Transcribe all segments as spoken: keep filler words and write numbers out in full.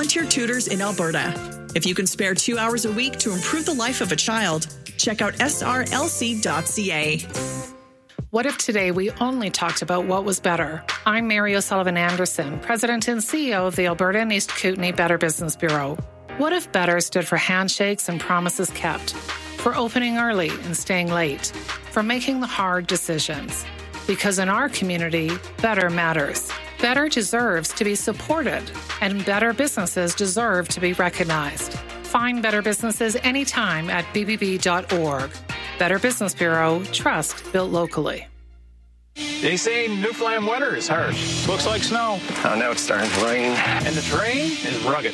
volunteer tutors in Alberta. If you can spare two hours a week to improve the life of a child, check out S R L C dot C A. What if today we only talked about what was better? I'm Mary O'Sullivan Anderson, President and C E O of the Alberta and East Kootenay Better Business Bureau. What if better stood for handshakes and promises kept, for opening early and staying late, for making the hard decisions? Because in our community, better matters. Better deserves to be supported, and better businesses deserve to be recognized. Find better businesses anytime at b b b dot org. Better Business Bureau, trust built locally. They say Newfoundland winter is harsh. Looks like snow. Oh, now it's starting to rain. And the terrain is rugged.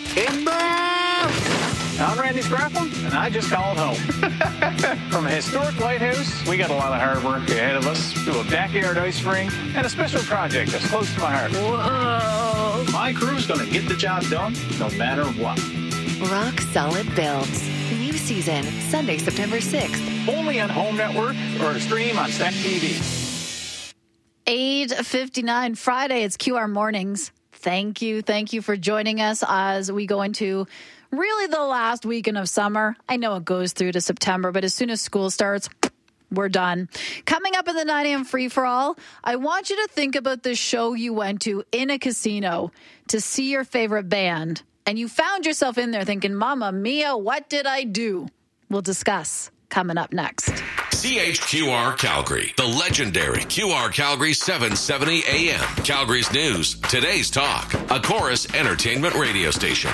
I'm Randy Scrappin, and I just called home. From a historic lighthouse, we got a lot of hard work ahead of us, to a backyard ice rink, and a special project that's close to my heart. Whoa! My crew's going to get the job done, no matter what. Rock Solid Builds. New season, Sunday, September sixth. Only on Home Network or stream on Stack T V. eight fifty-nine Friday, it's Q R Mornings. Thank you. Thank you for joining us as we go into really the last weekend of summer. I know it goes through to September, but as soon as school starts, we're done. Coming up in the nine a.m. free-for-all, I want you to think about the show you went to in a casino to see your favorite band, and you found yourself in there thinking, Mamma Mia, what did I do? We'll discuss coming up next. C H Q R Calgary, the legendary Q R Calgary seven seventy A M. Calgary's news, today's talk, a Chorus entertainment radio station.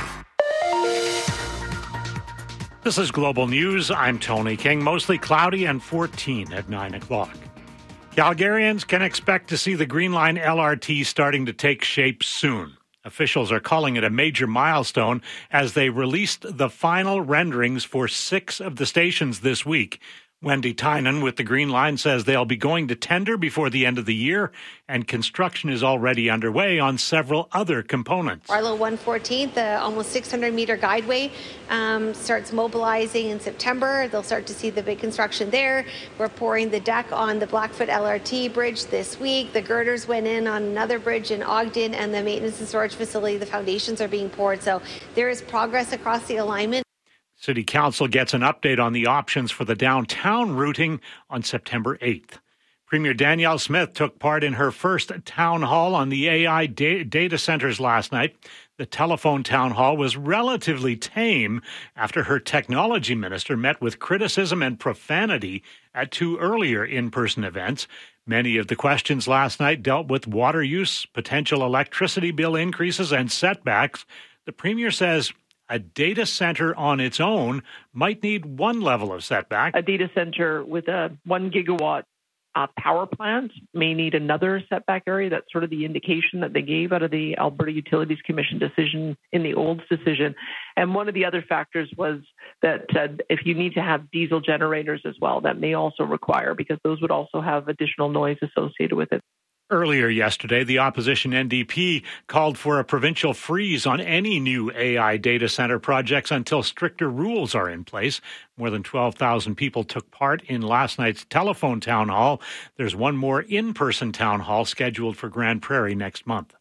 This is Global News. I'm Tony King. Mostly cloudy and fourteen at nine o'clock. Calgarians can expect to see the Green Line L R T starting to take shape soon. Officials are calling it a major milestone as they released the final renderings for six of the stations this week. Wendy Tynan with the Green Line says they'll be going to tender before the end of the year, and construction is already underway on several other components. Arlo one fourteen, the almost six hundred meter guideway, um, starts mobilizing in September. They'll start to see the big construction there. We're pouring the deck on the Blackfoot L R T bridge this week. The girders went in on another bridge in Ogden, and the maintenance and storage facility, the foundations are being poured. So there is progress across the alignment. City Council gets an update on the options for the downtown routing on September eighth. Premier Danielle Smith took part in her first town hall on the A I da- data centers last night. The telephone town hall was relatively tame after her technology minister met with criticism and profanity at two earlier in-person events. Many of the questions last night dealt with water use, potential electricity bill increases, and setbacks. The Premier says a data center on its own might need one level of setback. A data center with a one gigawatt uh, power plant may need another setback area. That's sort of the indication that they gave out of the Alberta Utilities Commission decision in the Olds decision. And one of the other factors was that uh, if you need to have diesel generators as well, that may also require, because those would also have additional noise associated with it. Earlier yesterday, the opposition N D P called for a provincial freeze on any new A I data center projects until stricter rules are in place. More than twelve thousand people took part in last night's telephone town hall. There's one more in-person town hall scheduled for Grand Prairie next month.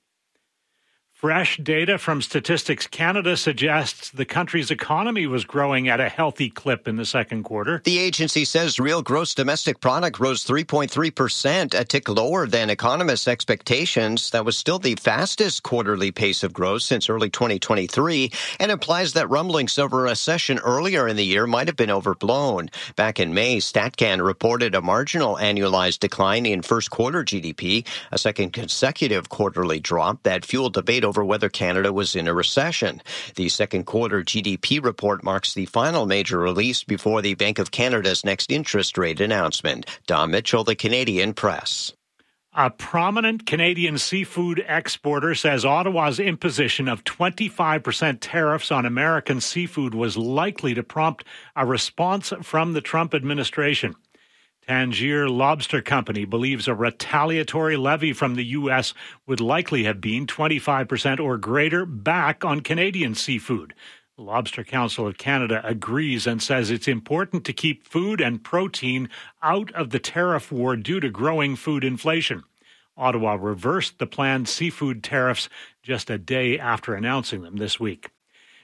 Fresh data from Statistics Canada suggests the country's economy was growing at a healthy clip in the second quarter. The agency says real gross domestic product rose three point three percent, a tick lower than economists' expectations. That was still the fastest quarterly pace of growth since early twenty twenty-three, and implies that rumblings of a recession earlier in the year might have been overblown. Back in May, StatCan reported a marginal annualized decline in first quarter G D P, a second consecutive quarterly drop that fueled debate over whether Canada was in a recession. The second quarter G D P report marks the final major release before the Bank of Canada's next interest rate announcement. Don Mitchell, the Canadian Press. A prominent Canadian seafood exporter says Ottawa's imposition of twenty-five percent tariffs on American seafood was likely to prompt a response from the Trump administration. Tangier Lobster Company believes a retaliatory levy from the U S would likely have been twenty-five percent or greater back on Canadian seafood. The Lobster Council of Canada agrees and says it's important to keep food and protein out of the tariff war due to growing food inflation. Ottawa reversed the planned seafood tariffs just a day after announcing them this week.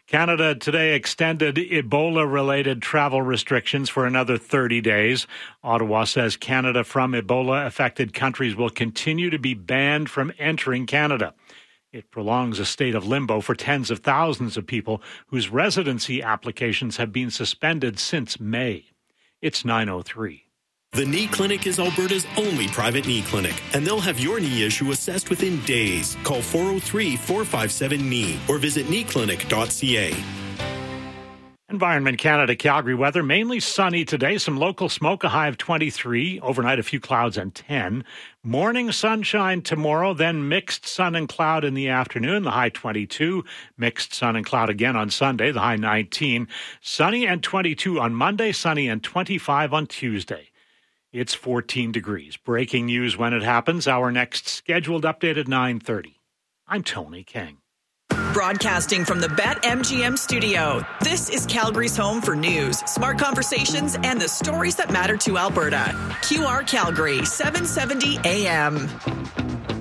Canada today extended Ebola-related travel restrictions for another thirty days. Ottawa says Canada from Ebola-affected countries will continue to be banned from entering Canada. It prolongs a state of limbo for tens of thousands of people whose residency applications have been suspended since May. It's nine oh three. The Knee Clinic is Alberta's only private knee clinic, and they'll have your knee issue assessed within days. Call four oh three, four five seven, K N E E or visit knee clinic dot c a. Environment Canada Calgary weather, mainly sunny today. Some local smoke, a high of twenty-three. Overnight, a few clouds and ten. Morning sunshine tomorrow, then mixed sun and cloud in the afternoon, the high twenty-two. Mixed sun and cloud again on Sunday, the high nineteen. Sunny and twenty-two on Monday, sunny and twenty-five on Tuesday. It's fourteen degrees. Breaking news when it happens. Our next scheduled update at nine thirty. I'm Tony King. Broadcasting from the BetMGM studio, this is Calgary's home for news, smart conversations, and the stories that matter to Alberta. Q R Calgary, seven seventy A M.